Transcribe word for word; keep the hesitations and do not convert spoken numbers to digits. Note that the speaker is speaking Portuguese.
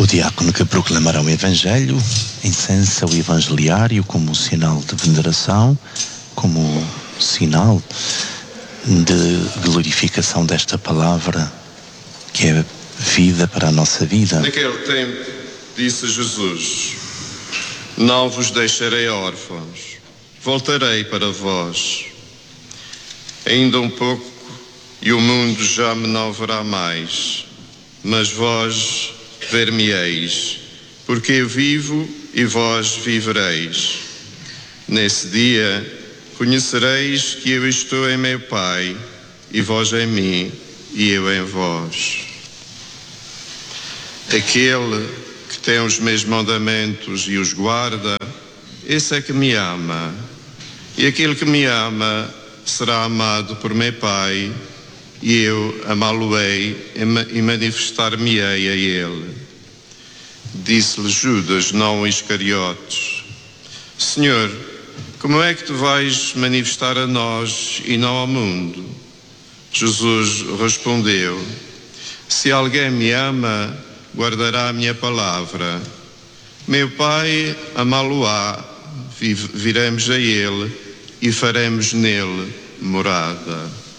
O diácono que proclamará o Evangelho incensa o Evangeliário como sinal de veneração, como sinal de glorificação desta palavra que é vida para a nossa vida. Naquele tempo disse Jesus: não vos deixarei órfãos, voltarei para vós. Ainda um pouco e o mundo já me não verá mais, mas vós ver-me-eis, porque eu vivo e vós vivereis. Nesse dia conhecereis que eu estou em meu Pai, e vós em mim, e eu em vós. Aquele que tem os meus mandamentos e os guarda, esse é que me ama. E aquele que me ama será amado por meu Pai, e eu amá-lo-ei e manifestar-me-ei a ele. Disse-lhe Judas, não Iscariotes: Senhor, como é que te vais manifestar a nós e não ao mundo? Jesus respondeu: se alguém me ama, guardará a minha palavra. Meu Pai amá-lo-á, viremos a ele e faremos nele morada.